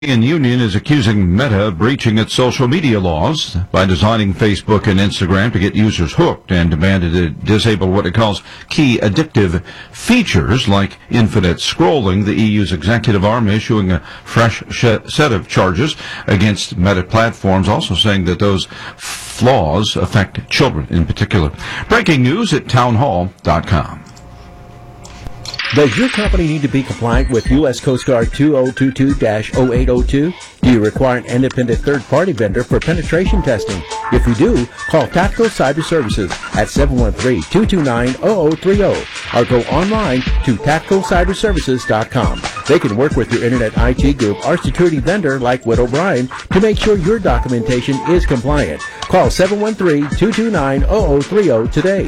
European Union is accusing Meta of breaching its social media laws by designing Facebook and Instagram to get users hooked and demanded to disable what it calls key addictive features like infinite scrolling. The EU's executive arm issuing a fresh set of charges against Meta platforms, also saying that those flaws affect children in particular. Breaking news at townhall.com. Does your company need to be compliant with U.S. Coast Guard 2022-0802? Do you require an independent third-party vendor for penetration testing? If you do, call Tactical Cyber Services at 713-229-0030 or go online to tacticalcyberservices.com. They can work with your Internet IT group or security vendor like Witt O'Brien to make sure your documentation is compliant. Call 713-229-0030 today.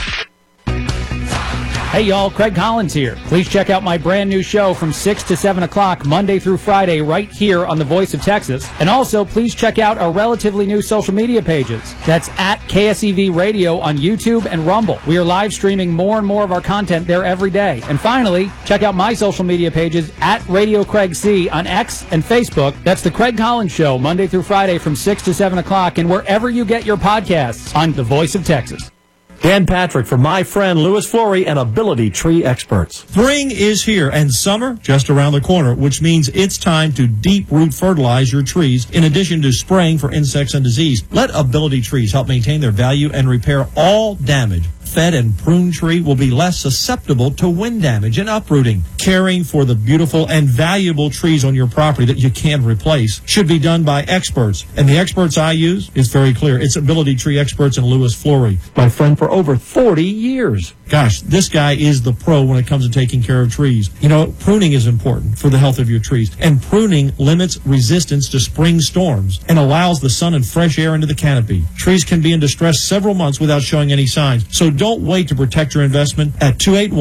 Hey y'all, Craig Collins here. Please check out my brand new show from 6 to 7 o'clock Monday through Friday right here on the Voice of Texas. And also, please check out our relatively new social media pages. That's at KSEV Radio on YouTube and Rumble. We are live streaming more and more of our content there every day. And finally, check out my social media pages at Radio Craig C on X and Facebook. That's the Craig Collins Show Monday through Friday from 6 to 7 o'clock and wherever you get your podcasts on the Voice of Texas. Dan Patrick for my friend Louis Flory and Ability Tree Experts. Spring is here and summer just around the corner, which means it's time to deep root fertilize your trees in addition to spraying for insects and disease. Let Ability Trees help maintain their value and repair all damage. Fed and prune tree will be less susceptible to wind damage and uprooting. Caring for the beautiful and valuable trees on your property that you can replace should be done by experts. And the experts I use is very clear. It's Ability Tree Experts and Louis Flory. My friend for over 40 years. Gosh, this guy is the pro when it comes to taking care of trees. You know, pruning is important for the health of your trees. And pruning limits resistance to spring storms and allows the sun and fresh air into the canopy. Trees can be in distress several months without showing any signs. So don't wait to protect your investment at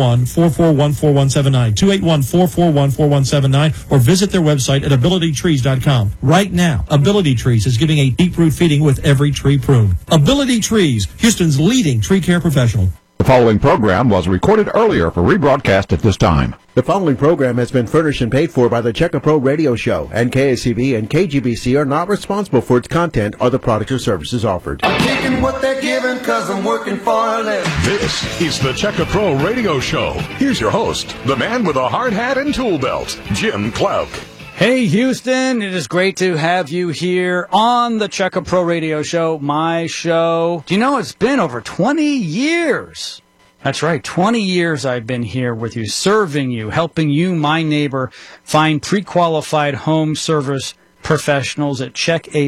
281-441-4179, 281-441-4179, or visit their website at abilitytrees.com. Right now, Ability Trees is giving a deep root feeding with every tree prune. Ability Trees, Houston's leading tree care professional. The following program was recorded earlier for rebroadcast at this time. The following program has been furnished and paid for by the Checker Pro Radio Show, and KSCB and KGBC are not responsible for its content or the products or services offered. I'm taking what they're giving because I'm working for a living. This is the Checker Pro Radio Show. Here's your host, the man with a hard hat and tool belt, Jim Clouk. Hey Houston, it is great to have you here on the Checker Pro Radio Show, my show. Do you know it's been over 20 years? That's right, 20 years I've been here with you, serving you, helping you, my neighbor, find pre-qualified home service professionals at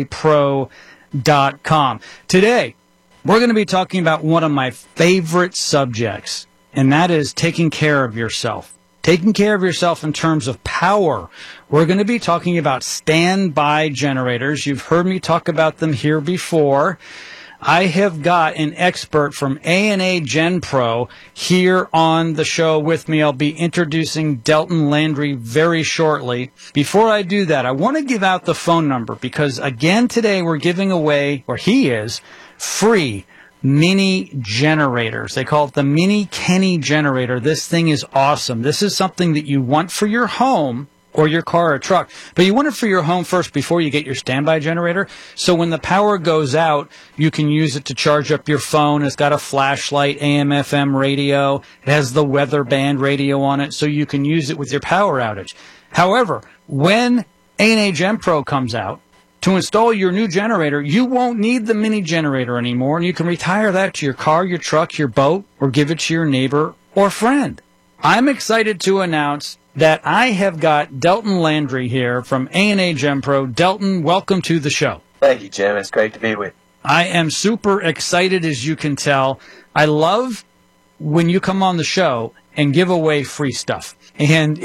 checkapro.com. Today, we're going to be talking about one of my favorite subjects, and that is taking care of yourself. Taking care of yourself in terms of power. We're going to be talking about standby generators. You've heard me talk about them here before. I have got an expert from A&A GenPro here on the show with me. I'll be introducing Delton Landry very shortly. Before I do that, I want to give out the phone number because, again, today we're giving away, or he is, free mini generators. They call it the Mini Kenny generator. This thing is awesome. This is something that you want for your home or your car or truck, but you want it for your home first before you get your standby generator. So when the power goes out, you can use it to charge up your phone. It's got a flashlight, AM, FM radio. It has the weather band radio on it, so you can use it with your power outage. However, when A&A GenPro comes out, to install your new generator, you won't need the mini generator anymore, and you can retire that to your car, your truck, your boat, or give it to your neighbor or friend. I'm excited to announce that I have got Delton Landry here from A&A GenPro. Delton, welcome to the show. Thank you, Jim. It's great to be with you. I am super excited, as you can tell. I love when you come on the show and give away free stuff. And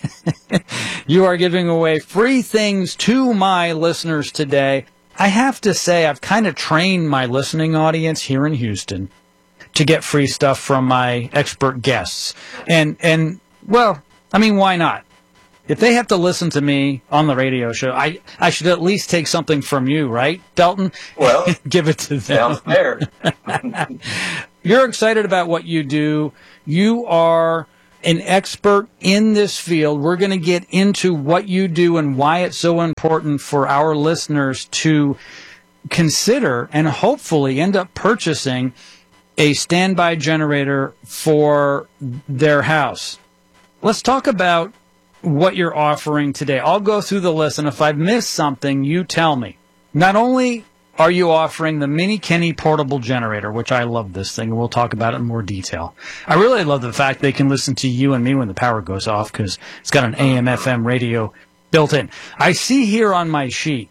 you are giving away free things to my listeners today. I have to say, I've kind of trained my listening audience here in Houston to get free stuff from my expert guests. And well, I mean, why not? If they have to listen to me on the radio show, I should at least take something from you, right, Delton? Well, give it to them. Sounds fair. You're excited about what you do. You are an expert in this field. We're going to get into what you do and why it's so important for our listeners to consider and hopefully end up purchasing a standby generator for their house. Let's talk about what you're offering today. I'll go through the list, and if I've missed something, you tell me. Not only are you offering the Mini Kenny portable generator, which I love this thing, and we'll talk about it in more detail. I really love the fact they can listen to you and me when the power goes off because it's got an AM/FM radio built in. I see here on my sheet,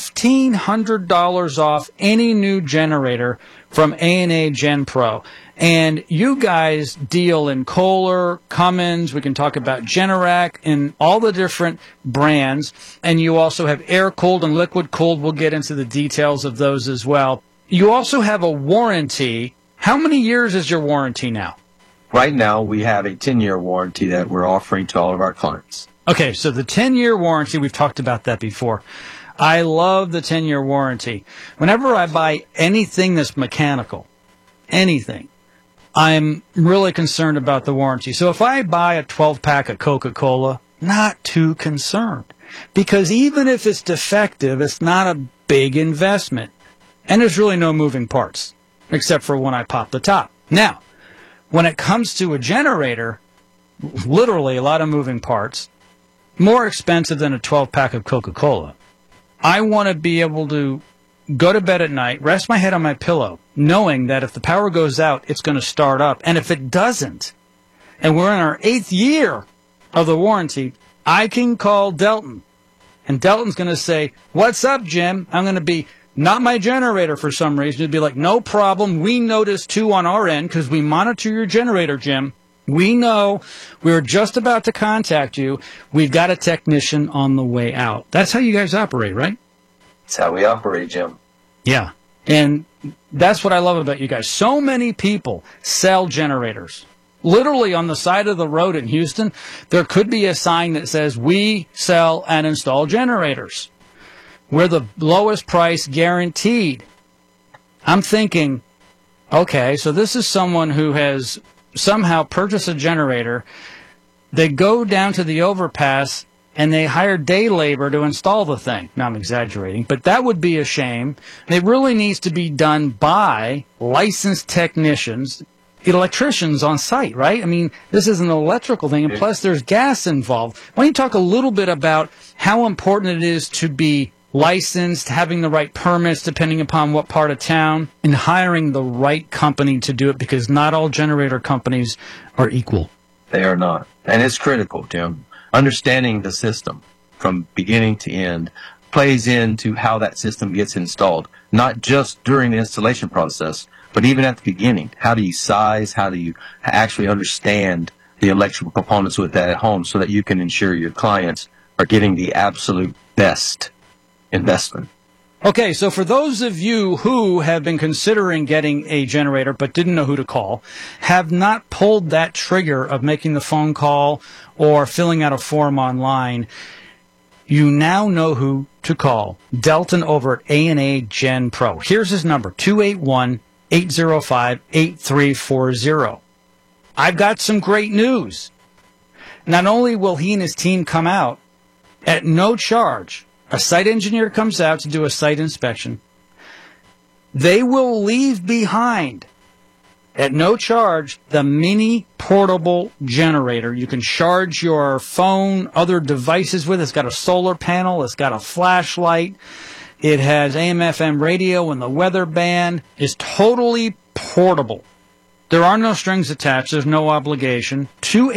$1,500 off any new generator from A&A Gen Pro. And you guys deal in Kohler, Cummins, we can talk about Generac and all the different brands. And you also have air-cooled and liquid-cooled. We'll get into the details of those as well. You also have a warranty. How many years is your warranty now? Right now, we have a 10-year warranty that we're offering to all of our clients. Okay, so the 10-year warranty, we've talked about that before. I love the 10-year warranty. Whenever I buy anything that's mechanical, anything, I'm really concerned about the warranty. So if I buy a 12-pack of Coca-Cola, not too concerned. Because even if it's defective, it's not a big investment. And there's really no moving parts, except for when I pop the top. Now, when it comes to a generator, literally a lot of moving parts, more expensive than a 12-pack of Coca-Cola. I want to be able to go to bed at night, rest my head on my pillow, knowing that if the power goes out, it's going to start up. And if it doesn't, and we're in our 8th year of the warranty, I can call Delton. And Delton's going to say, "What's up, Jim?" I'm going to be, "Not my generator," for some reason. It'd be like, "No problem. We noticed too on our end because we monitor your generator, Jim. We know we were just about to contact you. We've got a technician on the way out." That's how you guys operate, right? That's how we operate, Jim. Yeah. And that's what I love about you guys. So many people sell generators. Literally on the side of the road in Houston, there could be a sign that says, "We sell and install generators. We're the lowest price guaranteed." I'm thinking, okay, so this is someone who has somehow purchased a generator. They go down to the overpass and they hire day labor to install the thing. Now I'm exaggerating, but that would be a shame. It really needs to be done by licensed technicians, electricians on site, right? I mean, this is an electrical thing, and plus there's gas involved. Why don't you talk a little bit about how important it is to be licensed, having the right permits depending upon what part of town, and hiring the right company to do it, because not all generator companies are equal. They are not. And it's critical, Jim. Understanding the system from beginning to end plays into how that system gets installed, not just during the installation process, but even at the beginning. How do you size? How do you actually understand the electrical components with that at home so that you can ensure your clients are getting the absolute best investment? Okay, so for those of you who have been considering getting a generator but didn't know who to call, have not pulled that trigger of making the phone call or filling out a form online, you now know who to call. Delton over at A&A Gen Pro. Here's his number, 281-805-8340. I've got some great news. Not only will he and his team come out at no charge, a site engineer comes out to do a site inspection. They will leave behind, at no charge, the mini portable generator. You can charge your phone, other devices with. It's got a solar panel. It's got a flashlight. It has AM/FM radio and the weather band. It's totally portable. There are no strings attached. There's no obligation.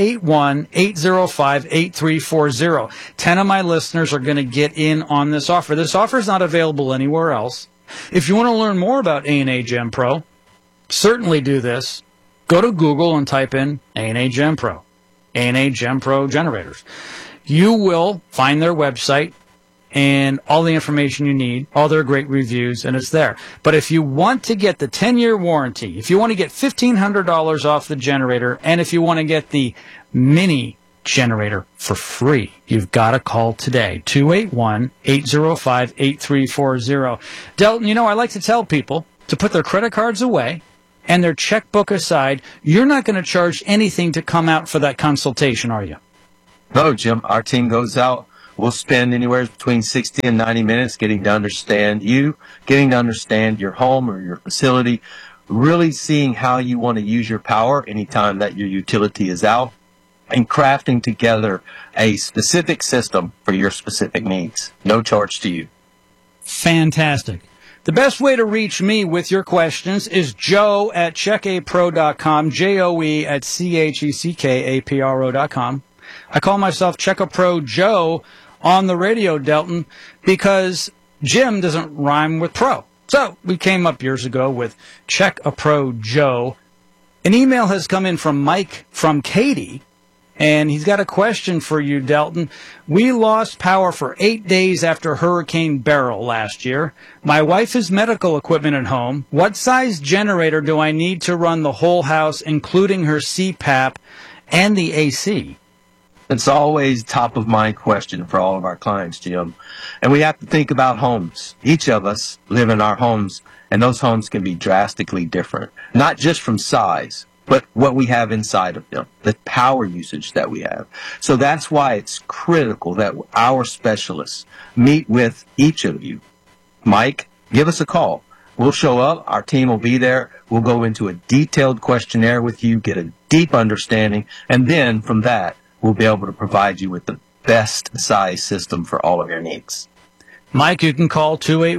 281-805-8340. 10 of my listeners are going to get in on this offer. This offer is not available anywhere else. If you want to learn more about A&A Gen Pro, certainly do this. Go to Google and type in A&A Gen Pro. A&A Gen Pro generators. You will find their website and all the information you need, all their great reviews, and it's there. But if you want to get the 10-year warranty, if you want to get $1,500 off the generator, and if you want to get the mini generator for free, you've got to call today, 281-805-8340. Delton, you know, I like to tell people to put their credit cards away and their checkbook aside, you're not going to charge anything to come out for that consultation, are you? No, Jim. Our team goes out. We'll spend anywhere between 60 and 90 minutes getting to understand you, getting to understand your home or your facility, really seeing how you want to use your power anytime that your utility is out, and crafting together a specific system for your specific needs. No charge to you. Fantastic. The best way to reach me with your questions is joe@checkapro.com, joe@checkapro.com. I call myself Check-A-Pro Joe on the radio, Delton, because Jim doesn't rhyme with pro. So we came up years ago with Check-A-Pro Joe. An email has come in from Mike from Katy, and he's got a question for you, Delton. We lost power for 8 days after Hurricane Beryl last year. My wife has medical equipment at home. What size generator do I need to run the whole house, including her CPAP and the AC? It's always top of mind question for all of our clients, Jim. And we have to think about homes. Each of us live in our homes, and those homes can be drastically different, not just from size, but what we have inside of them, the power usage that we have. So that's why it's critical that our specialists meet with each of you. Mike, give us a call. We'll show up. Our team will be there. We'll go into a detailed questionnaire with you, get a deep understanding, and then from that, we'll be able to provide you with the best size system for all of your needs. Mike, you can call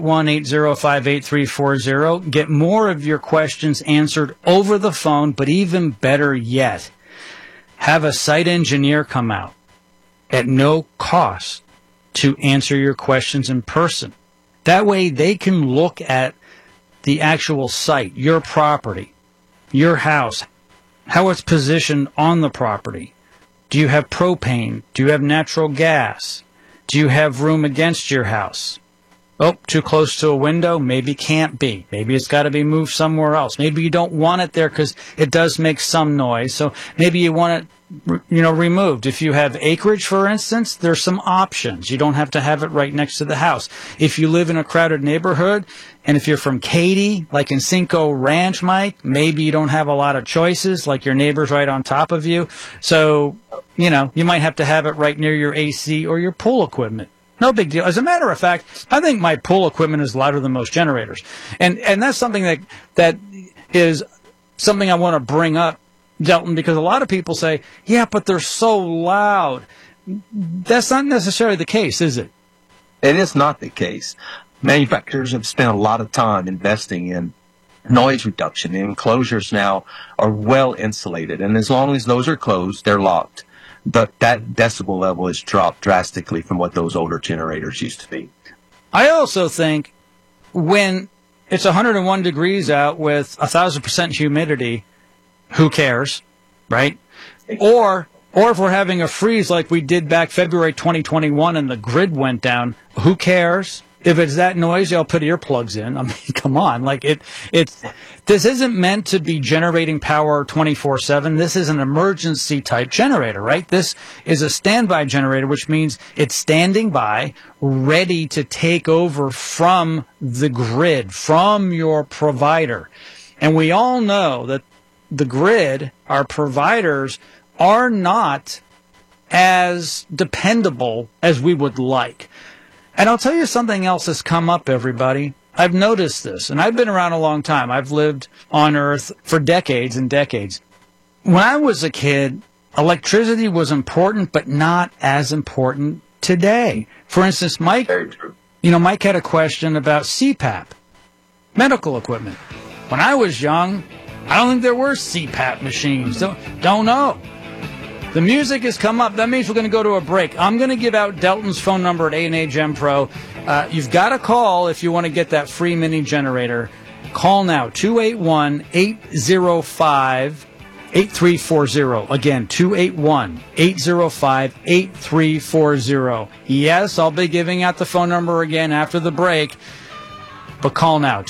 281-805-8340. Get more of your questions answered over the phone, but even better yet, have a site engineer come out at no cost to answer your questions in person. That way they can look at the actual site, your property, your house, how it's positioned on the property. Do you have propane? Do you have natural gas? Do you have room against your house? Oh, too close to a window? Maybe can't be. Maybe it's got to be moved somewhere else. Maybe you don't want it there because it does make some noise. So maybe you want it, removed. If you have acreage, for instance, there's some options. You don't have to have it right next to the house. If you live in a crowded neighborhood, and if you're from Katy, like in Cinco Ranch, Mike, maybe you don't have a lot of choices, like your neighbor's right on top of you. So, you might have to have it right near your AC or your pool equipment. No big deal. As a matter of fact, I think my pool equipment is louder than most generators. And that's something that is something I want to bring up, Delton, because a lot of people say, yeah, but they're so loud. That's not necessarily the case, is it? It is not the case. Manufacturers have spent a lot of time investing in noise reduction. The enclosures now are well insulated, and as long as those are closed, they're locked. But that decibel level has dropped drastically from what those older generators used to be. I also think when it's 101 degrees out with 1,000% humidity, who cares, right? Or if we're having a freeze like we did back February 2021 and the grid went down, who cares? If it's that noisy, I'll put earplugs in. I mean, come on. This isn't meant to be generating power 24/7. This is an emergency type generator, right? This is a standby generator, which means it's standing by, ready to take over from the grid, from your provider. And we all know that the grid, our providers, are not as dependable as we would like. And I'll tell you something else that's come up, everybody. I've noticed this, and I've been around a long time. I've lived on Earth for decades and decades. When I was a kid, electricity was important, but not as important today. For instance, Mike had a question about CPAP, medical equipment. When I was young, I don't think there were CPAP machines. Don't know. The music has come up. That means we're going to go to a break. I'm going to give out Delton's phone number at A&A Gem Pro. You've got to call if you want to get that free mini generator. Call now, 281-805-8340. Again, 281-805-8340. Yes, I'll be giving out the phone number again after the break. But call now,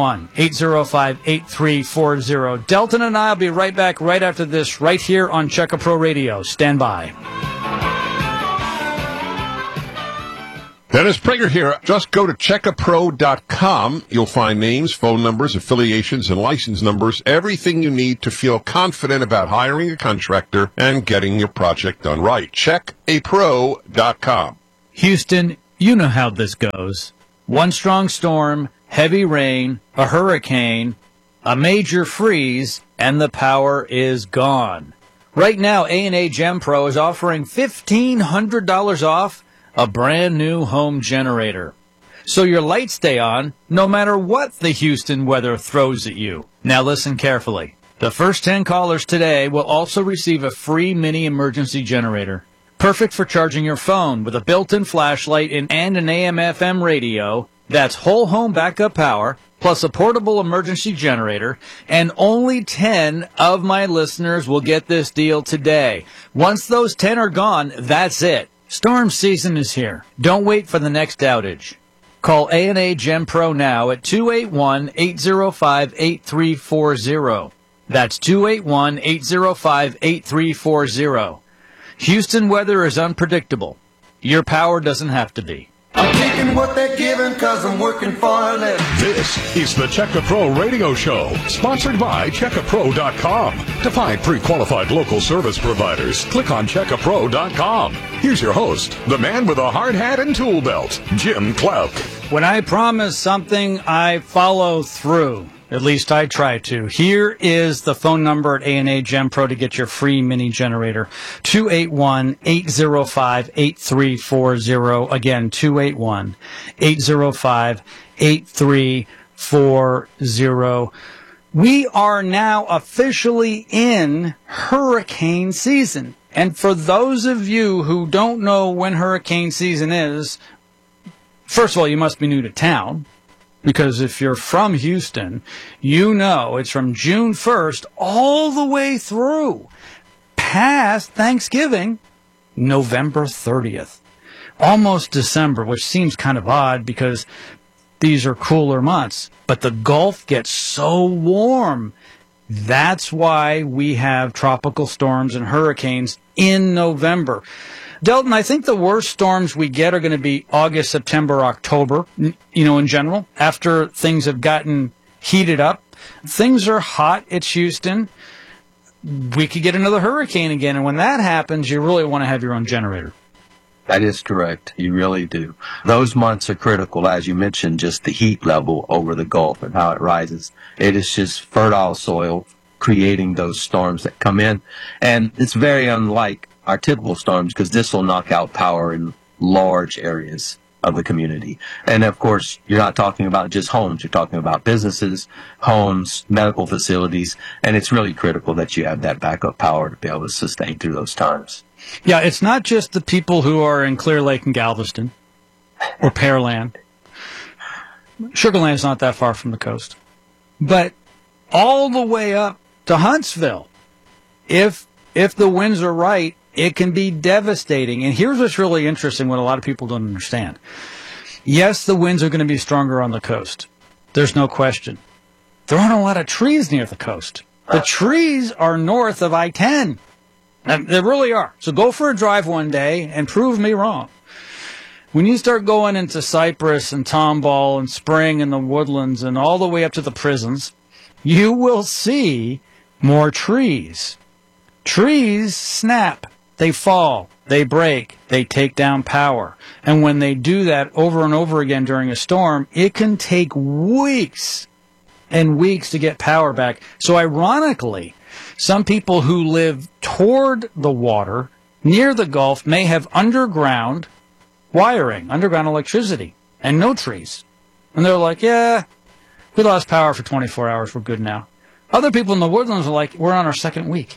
281-805-8340. Delton and I will be right back right after this, right here on Check-A-Pro Radio. Stand by. Dennis Prager here. Just go to checkapro.com. You'll find names, phone numbers, affiliations, and license numbers, everything you need to feel confident about hiring a contractor and getting your project done right. Checkapro.com. Houston, you know how this goes. One strong storm, heavy rain, a hurricane, a major freeze, and the power is gone. Right now, A&A Gem Pro is offering $1,500 off a brand new home generator. So your lights stay on no matter what the Houston weather throws at you. Now listen carefully. The first 10 callers today will also receive a free mini emergency generator. Perfect for charging your phone with a built-in flashlight and an AM/FM radio. That's whole home backup power, plus a portable emergency generator, and only 10 of my listeners will get this deal today. Once those 10 are gone, that's it. Storm season is here. Don't wait for the next outage. Call A&A Gem Pro now at 281-805-8340. That's 281-805-8340. Houston weather is unpredictable. Your power doesn't have to be. I'm taking what they're giving because I'm working for a living. This is the Check a Pro Radio Show, sponsored by checkapro.com. To find pre-qualified local service providers, click on checkapro.com. Here's your host, the man with a hard hat and tool belt, Jim Clauk. When I promise something, I follow through. At least I try to. Here is the phone number at A&A Gem Pro to get your free mini generator. 281-805-8340. Again, 281-805-8340. We are now officially in hurricane season. And for those of you who don't know when hurricane season is, first of all, you must be new to town. Because if you're from Houston, you know it's from June 1st all the way through past Thanksgiving, November 30th. Almost December, which seems kind of odd because these are cooler months. But the Gulf gets so warm. That's why we have tropical storms and hurricanes in November. Delton, I think the worst storms we get are going to be August, September, October, in general, after things have gotten heated up. Things are hot. It's Houston. We could get another hurricane again, and when that happens, you really want to have your own generator. That is correct. You really do. Those months are critical, as you mentioned, just the heat level over the Gulf and how it rises. It is just fertile soil creating those storms that come in, and it's very unlike our typical storms because this will knock out power in large areas of the community. And of course, you're not talking about just homes. You're talking about businesses, homes, medical facilities, and it's really critical that you have that backup power to be able to sustain through those times. Yeah, it's not just the people who are in Clear Lake and Galveston or Pearland. Sugar Land's not that far from the coast. But all the way up to Huntsville, if the winds are right, it can be devastating. And here's what's really interesting, what a lot of people don't understand. Yes, the winds are going to be stronger on the coast. There's no question. There aren't a lot of trees near the coast. The trees are north of I-10. And they really are. So go for a drive one day and prove me wrong. When you start going into Cypress and Tomball and Spring and the Woodlands and all the way up to the prisons, you will see more trees. Trees snap. They fall, they break, they take down power. And when they do that over and over again during a storm, it can take weeks and weeks to get power back. So ironically, some people who live toward the water, near the Gulf, may have underground wiring, underground electricity, and no trees. And they're like, yeah, we lost power for 24 hours, we're good now. Other people in the woodlands are like, we're on our second week.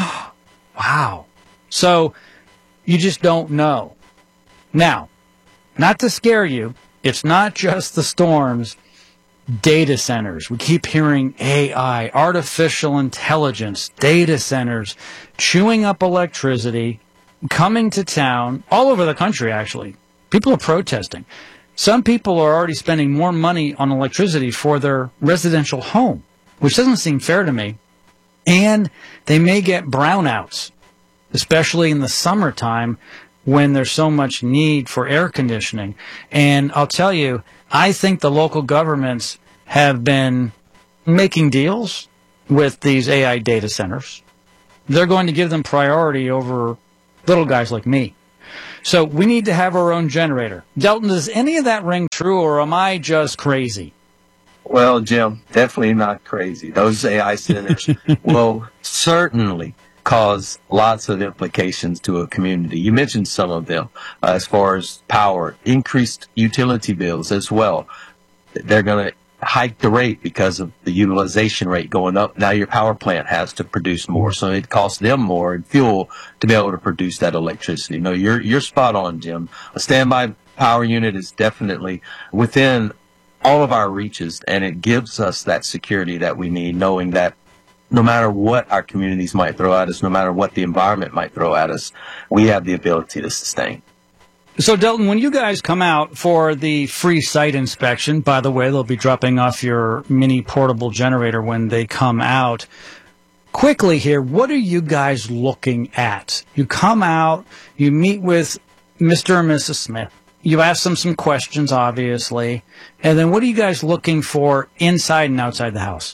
Wow. So you just don't know. Now, not to scare you, it's not just the storms, data centers. We keep hearing AI, artificial intelligence, data centers, chewing up electricity, coming to town, all over the country, actually. People are protesting. Some people are already spending more money on electricity for their residential home, which doesn't seem fair to me. And they may get brownouts, especially in the summertime when there's so much need for air conditioning. And I'll tell you, I think the local governments have been making deals with these AI data centers. They're going to give them priority over little guys like me. So we need to have our own generator. Delton, does any of that ring true, or am I just crazy? Well, Jim, definitely not crazy. Those AI centers will certainly cause lots of implications to a community. You mentioned some of them as far as power, increased utility bills as well. They're going to hike the rate because of the utilization rate going up. Now your power plant has to produce more, so it costs them more in fuel to be able to produce that electricity. No, you're spot on, Jim. A standby power unit is definitely within all of our reaches, and it gives us that security that we need, knowing that no matter what our communities might throw at us, no matter what the environment might throw at us, we have the ability to sustain. So, Delton, when you guys come out for the free site inspection, by the way, they'll be dropping off your mini portable generator when they come out. Quickly here, what are you guys looking at? You come out, you meet with Mr. and Mrs. Smith. You ask them some questions, obviously. And then what are you guys looking for inside and outside the house?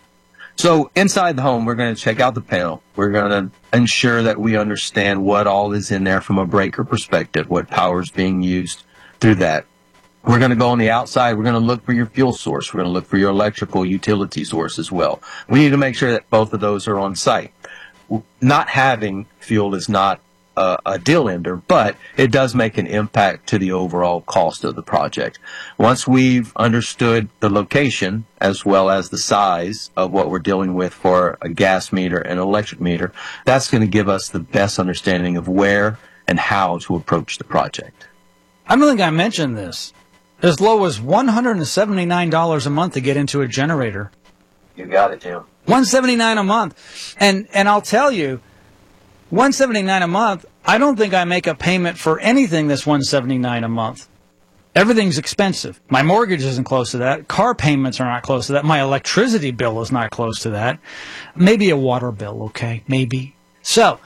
So inside the home, we're going to check out the panel. We're going to ensure that we understand what all is in there from a breaker perspective, what power is being used through that. We're going to go on the outside. We're going to look for your fuel source. We're going to look for your electrical utility source as well. We need to make sure that both of those are on site. Not having fuel is not a deal ender, but it does make an impact to the overall cost of the project. Once we've understood the location as well as the size of what we're dealing with for a gas meter and electric meter, that's going to give us the best understanding of where and how to approach the project. I don't think I mentioned this. As low as $179 a month to get into a generator. You got it, Jim. $179 a month. And I'll tell you, $179 a month, I don't think I make a payment for anything that's $179 a month. Everything's expensive. My mortgage isn't close to that. Car payments are not close to that. My electricity bill is not close to that. Maybe a water bill, okay? Maybe. So,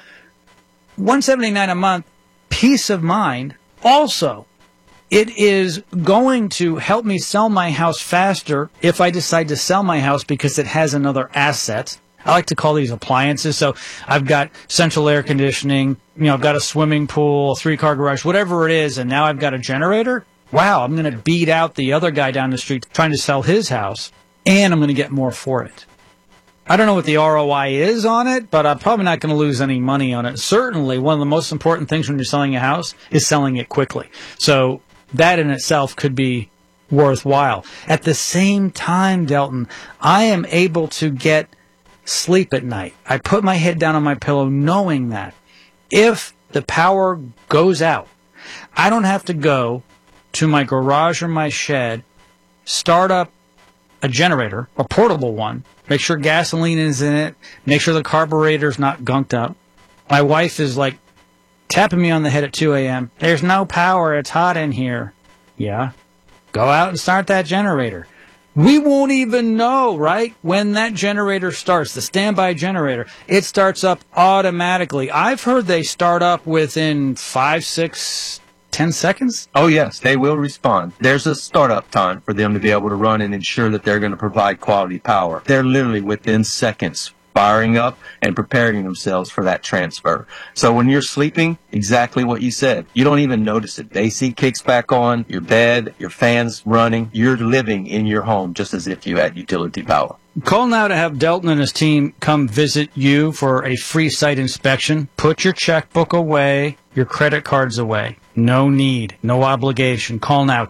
$179 a month, peace of mind. Also, it is going to help me sell my house faster if I decide to sell my house because it has another asset. I like to call these appliances. So I've got central air conditioning, I've got a swimming pool, a 3-car garage, whatever it is, and now I've got a generator. Wow, I'm going to beat out the other guy down the street trying to sell his house, and I'm going to get more for it. I don't know what the ROI is on it, but I'm probably not going to lose any money on it. Certainly, one of the most important things when you're selling a house is selling it quickly. So that in itself could be worthwhile. At the same time, Delton, I am able to get sleep at night. I put my head down on my pillow knowing that if the power goes out, I don't have to go to my garage or my shed, start up a generator, a portable one, make sure gasoline is in it, make sure the carburetor's not gunked up. My wife is like tapping me on the head at 2 a.m. There's no power. It's hot in here. Yeah. Go out and start that generator. We won't even know, right, when that generator starts, the standby generator. It starts up automatically. I've heard they start up within 5, 6, 10 seconds. Oh, yes, they will respond. There's a startup time for them to be able to run and ensure that they're going to provide quality power. They're literally within seconds firing up and preparing themselves for that transfer. So when you're sleeping, exactly what you said. You don't even notice it. The AC kicks back on, your bed, your fans running. You're living in your home just as if you had utility power. Call now to have Delton and his team come visit you for a free site inspection. Put your checkbook away, your credit cards away. No need, no obligation. Call now,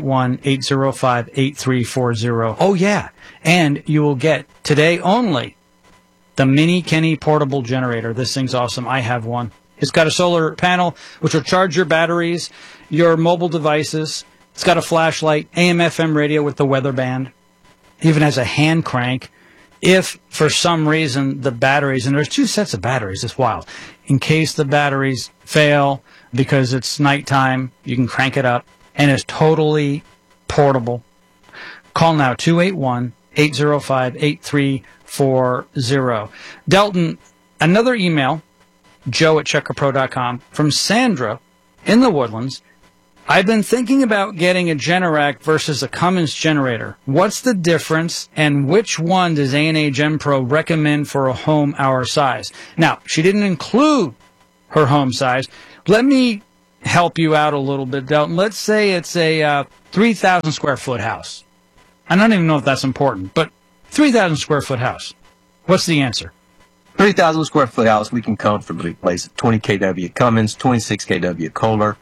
281-805-8340. Oh, yeah, and you will get, today only, the Mini Kenny portable generator. This thing's awesome. I have one. It's got a solar panel, which will charge your batteries, your mobile devices. It's got a flashlight, AM/FM radio with the weather band. It even has a hand crank. If, for some reason, the batteries, and there's 2 sets of batteries, it's wild. In case the batteries fail because it's nighttime, you can crank it up, and it's totally portable. Call now, 281-805-8340. Delton, another email, joe@checkapro.com, from Sandra, in the Woodlands. I've been thinking about getting a Generac versus a Cummins generator. What's the difference, and which one does A&A GenPro recommend for a home our size? Now, she didn't include her home size. Let me help you out a little bit, Delton. Let's say it's a 3,000 square foot house. I don't even know if that's important, but 3,000 square foot house. What's the answer? 3,000 square foot house, we can comfortably place 20 kW Cummins, 26 kW Kohler,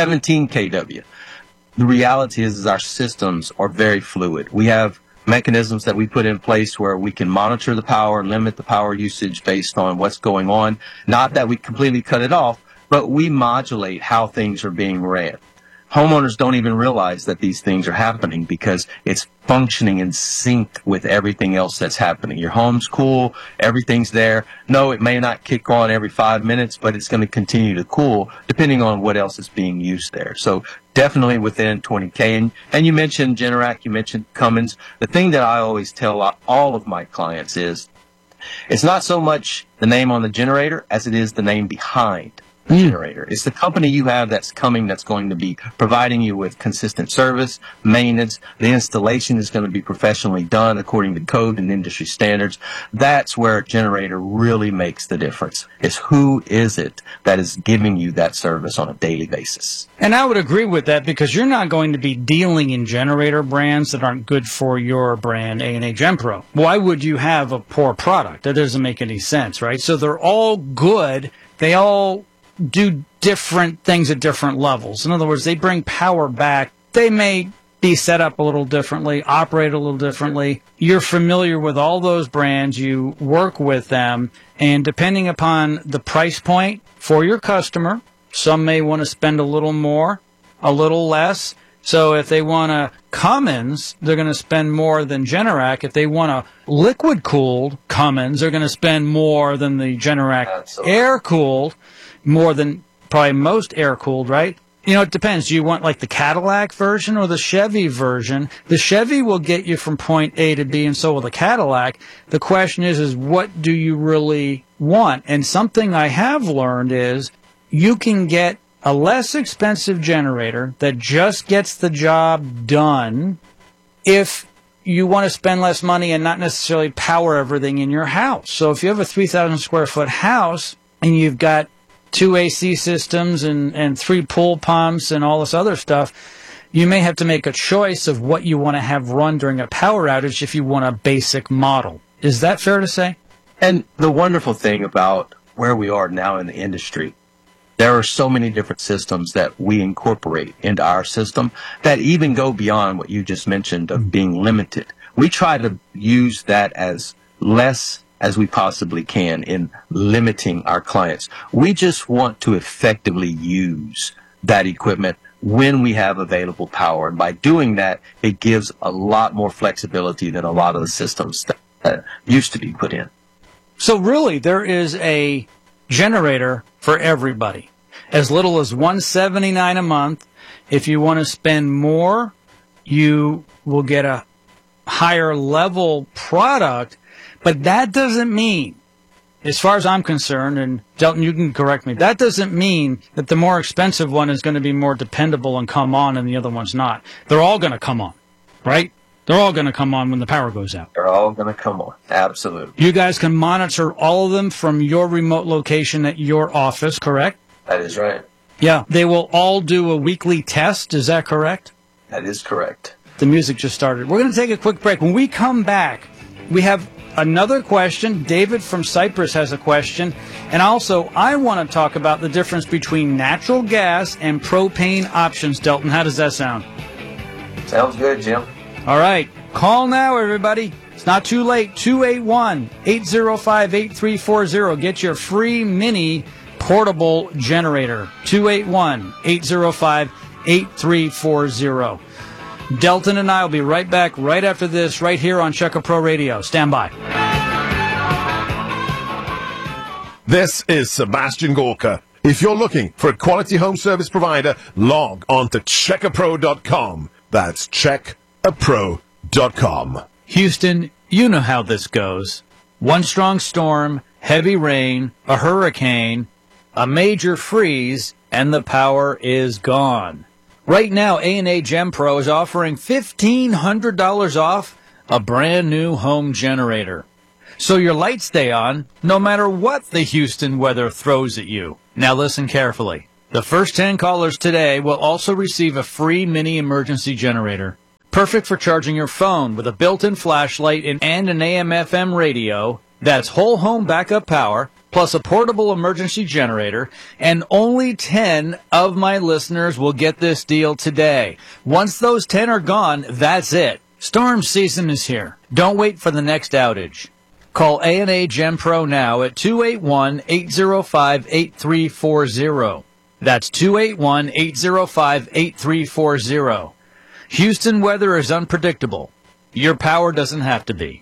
17 kW. The reality is our systems are very fluid. We have mechanisms that we put in place where we can monitor the power, limit the power usage based on what's going on. Not that we completely cut it off, but we modulate how things are being ran. Homeowners don't even realize that these things are happening because it's functioning in sync with everything else that's happening. Your home's cool, everything's there. No, it may not kick on every 5 minutes, but it's going to continue to cool depending on what else is being used there. So definitely within 20K. And you mentioned Generac, you mentioned Cummins. The thing that I always tell all of my clients is it's not so much the name on the generator as it is the name behind the generator. It's the company you have that's coming that's going to be providing you with consistent service, maintenance. The installation is going to be professionally done according to code and industry standards. That's where a generator really makes the difference. It's who is it that is giving you that service on a daily basis. And I would agree with that because you're not going to be dealing in generator brands that aren't good for your brand, A&A GenPro. Why would you have a poor product? That doesn't make any sense, right? So they're all good. They all do different things at different levels. In other words, they bring power back. They may be set up a little differently, operate a little differently. You're familiar with all those brands. You work with them. And depending upon the price point for your customer, some may want to spend a little more, a little less. So if they want a Cummins, they're going to spend more than Generac. If they want a liquid-cooled Cummins, they're going to spend more than the Generac air-cooled, more than probably most air-cooled, right? You know, it depends. Do you want like the Cadillac version or the Chevy version? The Chevy will get you from point A to B, and so will the Cadillac. The question is what do you really want? And something I have learned is you can get a less expensive generator that just gets the job done if you want to spend less money and not necessarily power everything in your house. So if you have a 3,000 square foot house and you've got 2 AC systems and 3 pool pumps and all this other stuff, you may have to make a choice of what you want to have run during a power outage if you want a basic model. Is that fair to say? And the wonderful thing about where we are now in the industry, there are so many different systems that we incorporate into our system that even go beyond what you just mentioned of being limited. We try to use that as less as we possibly can in limiting our clients. We just want to effectively use that equipment when we have available power. And by doing that, it gives a lot more flexibility than a lot of the systems that used to be put in. So really, there is a generator for everybody. As little as $179 a month. If you want to spend more, you will get a higher level product. But that doesn't mean, as far as I'm concerned, and Delton, you can correct me, that doesn't mean that the more expensive one is going to be more dependable and come on and the other one's not. They're all going to come on, right? They're all going to come on when the power goes out. They're all going to come on. Absolutely. You guys can monitor all of them from your remote location at your office, correct? That is right. Yeah. They will all do a weekly test. Is that correct? That is correct. The music just started. We're going to take a quick break. When we come back, we have another question. David from Cyprus has a question. And also, I want to talk about the difference between natural gas and propane options. Delton, how does that sound? Sounds good, Jim. All right. Call now, everybody. It's not too late. 281-805-8340. Get your free mini portable generator. 281-805-8340. Delton and I will be right back right after this, right here on Check A Pro Radio. Stand by. This is Sebastian Gorka. If you're looking for a quality home service provider, log on to checkapro.com. That's checkapro.com. Houston, you know how this goes. One strong storm, heavy rain, a hurricane, a major freeze, and the power is gone. Right now, A&A Gem Pro is offering $1,500 off a brand new home generator. So your lights stay on no matter what the Houston weather throws at you. Now listen carefully. The first 10 callers today will also receive a free mini emergency generator. Perfect for charging your phone with a built-in flashlight and an AM/FM radio. That's whole home backup power, plus a portable emergency generator, and only 10 of my listeners will get this deal today. Once those 10 are gone, that's it. Storm season is here. Don't wait for the next outage. Call A&A Gem Pro now at 281-805-8340. That's 281-805-8340. Houston weather is unpredictable. Your power doesn't have to be.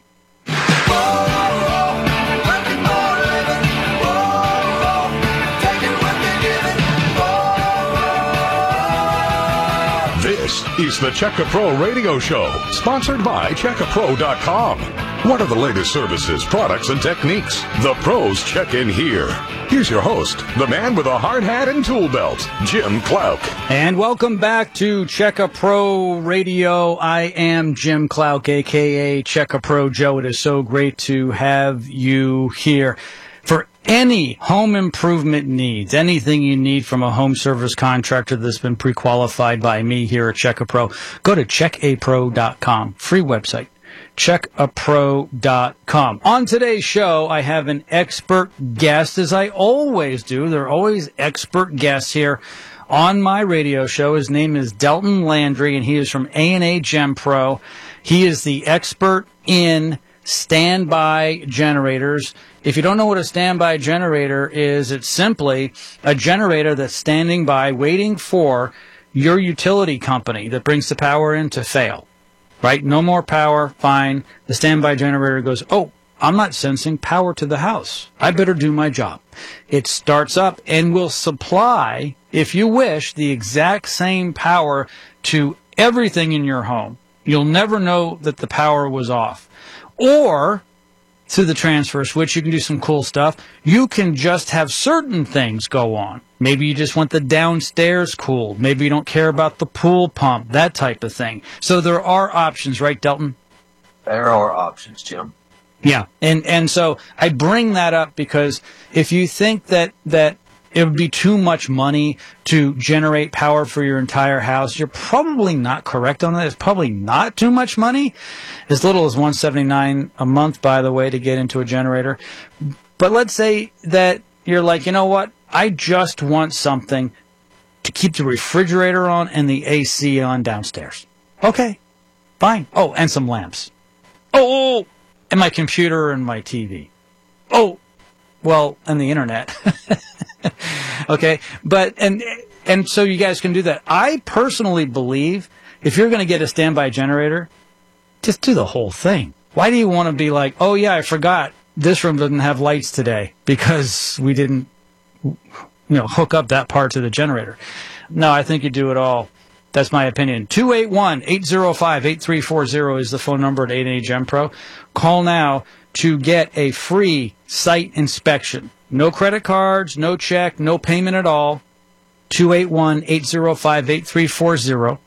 This is the Check-A-Pro Radio Show, sponsored by CheckAPro.com. What are the latest services, products, and techniques? The pros check in here. Here's your host, the man with a hard hat and tool belt, Jim Clouk. And welcome back to Check-A-Pro Radio. I am Jim Clouk, a.k.a. Check-A-Pro Joe. It is so great to have you here. For any home improvement needs, anything you need from a home service contractor that's been pre-qualified by me here at Check-A-Pro, go to checkapro.com. Free website. checkapro.com. On today's show, I have an expert guest, as I always do. There are always expert guests here on my radio show. His name is Delton Landry, and he is from A&A Gem Pro. He is the expert in standby generators. If you don't know what a standby generator is, it's simply a generator that's standing by waiting for your utility company that brings the power in to fail. Right? No more power, fine. The standby generator goes, oh, I'm not sensing power to the house. I better do my job. It starts up and will supply, if you wish, the exact same power to everything in your home. You'll never know that the power was off. Or, through the transfer switch, you can do some cool stuff. You can just have certain things go on. Maybe you just want the downstairs cooled. Maybe you don't care about the pool pump, that type of thing. So there are options, right, Delton? There are options, Jim. Yeah, and so I bring that up because if you think that it would be too much money to generate power for your entire house, you're probably not correct on that. It's probably not too much money. As little as $179 a month, by the way, to get into a generator. But let's say that you're like, you know what? I just want something to keep the refrigerator on and the AC on downstairs. Okay, fine. Oh, and some lamps. Oh, and my computer and my TV. Oh, well, and the internet. Okay, but and so you guys can do that. I personally believe if you're going to get a standby generator, just do the whole thing. Why do you want to be like, oh yeah, I forgot this room doesn't have lights today because we didn't, hook up that part to the generator? No, I think you do it all. That's my opinion. 281-805-8340 is the phone number at A&A Gem Pro. Call now to get a free site inspection. No credit cards, no check, no payment at all. 281-805-8340.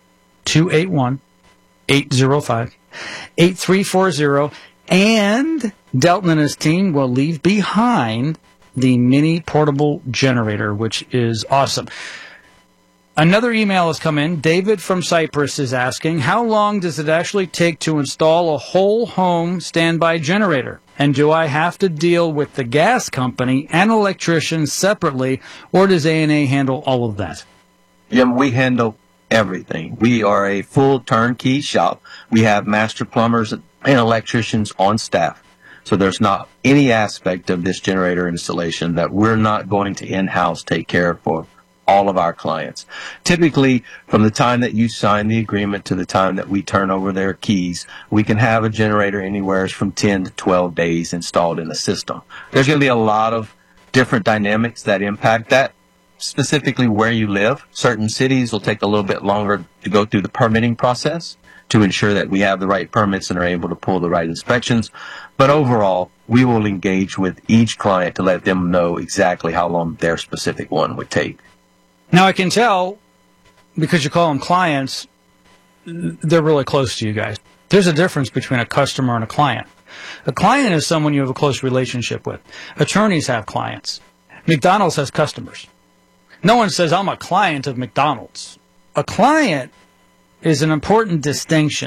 281-805-8340. And Delton and his team will leave behind the mini portable generator, which is awesome. Another email has come in. David from Cyprus is asking, how long does it actually take to install a whole home standby generator? And do I have to deal with the gas company and electricians separately, or does A&A handle all of that? Jim, we handle everything. We are a full turnkey shop. We have master plumbers and electricians on staff. So there's not any aspect of this generator installation that we're not going to in-house take care of for all of our clients. Typically, from the time that you sign the agreement to the time that we turn over their keys, we can have a generator anywhere from 10 to 12 days installed in the system. There's going to be a lot of different dynamics that impact that, specifically where you live. Certain cities will take a little bit longer to go through the permitting process to ensure that we have the right permits and are able to pull the right inspections. But overall, we will engage with each client to let them know exactly how long their specific one would take. Now, I can tell, because you call them clients, they're really close to you guys. There's a difference between a customer and a client. A client is someone you have a close relationship with. Attorneys have clients. McDonald's has customers. No one says, I'm a client of McDonald's. A client is an important distinction.